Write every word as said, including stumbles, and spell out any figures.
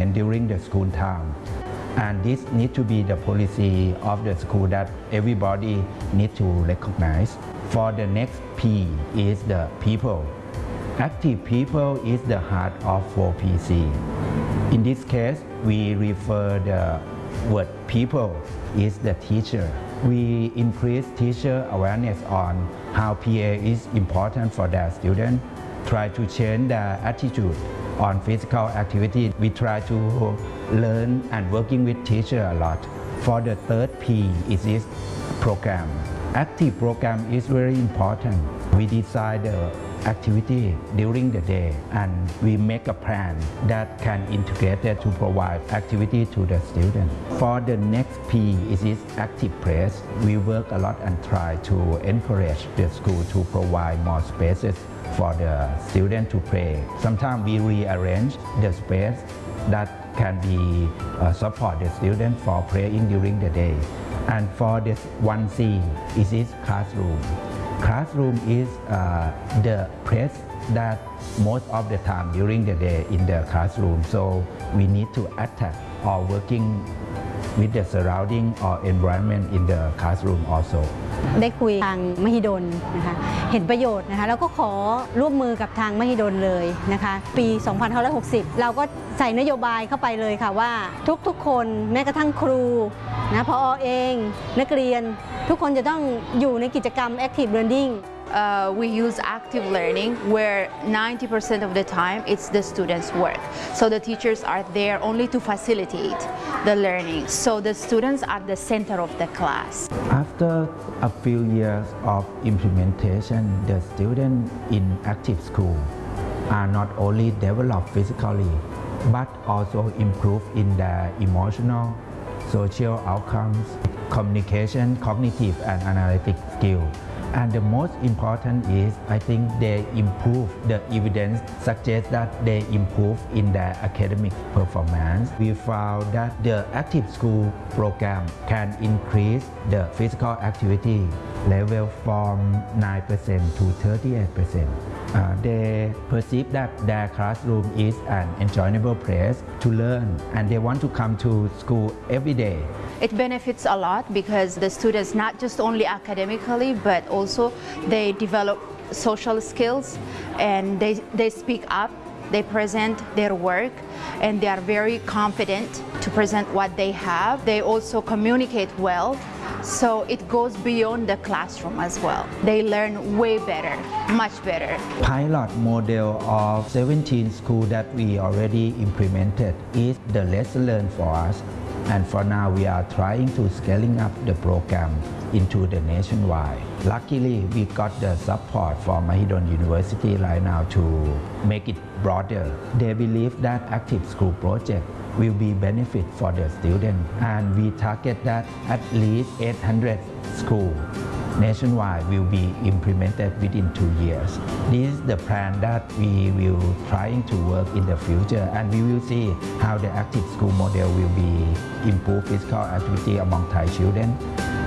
implement during the school time. And this needs to be the policy of the school that everybody needs to recognize. For the next P is the people. Active people is the heart of four P C. In this case, we refer the word people is the teacher. We increase teacher awareness on how P A is important for their students, try to change their attitude on physical activity. We try to learn and working with teacher a lot. For the third P is this program. Active program is very important. We decide the activity during the day and we make a plan that can integrate it to provide activity to the student. For the next P is this active place. We work a lot and try to encourage the school to provide more spaces for the student to play. Sometimes we rearrange the space that can be uh, support the student for playing during the day. And for this one C is this classroom. Classroom is uh, the place that most of the time during the day in the classroom. So we need to attack or working with the surrounding or environment in the classroom also. ได้คุยทางมหิดลนะคะเห็นประโยชน์นะคะแล้วก็ขอร่วมมือกับทางมหิดลเลยนะคะปี สองพันห้าร้อยหกสิบ เราก็ใส่นโยบายเข้าไปเลยค่ะว่าทุกๆคนแม้กระทั่งครูนะผอ.เองนักเรียนทุกคนจะต้องอยู่ในกิจกรรม Active Learning. Uh, we use active learning where ninety percent of the time it's the students' work. So the teachers are there only to facilitate the learning. So the students are the center of the class. After a few years of implementation, the students in active school are not only developed physically, but also improve in their emotional, social outcomes, communication, cognitive and analytic skills. And the most important is, I think they improve, the evidence suggests that they improve in their academic performance. We found that the active school program can increase the physical activity level from nine percent to thirty-eight percent. Uh, they perceive that their classroom is an enjoyable place to learn and they want to come to school every day. It benefits a lot because the students not just only academically but also they develop social skills and they, they speak up, they present their work and they are very confident to present what they have. They also communicate well. So it goes beyond the classroom as well. They learn way better, much better. Pilot model of seventeen schools that we already implemented is the lesson learned for us. And for now, we are trying to scaling up the program into the nationwide. Luckily, we got the support from Mahidol University right now to make it broader. They believe that active school project will be benefit for the student, and we target that at least eight hundred schools nationwide will be implemented within two years. This is the plan that we will trying to work in the future, and we will see how the active school model will be improve physical activity among Thai children.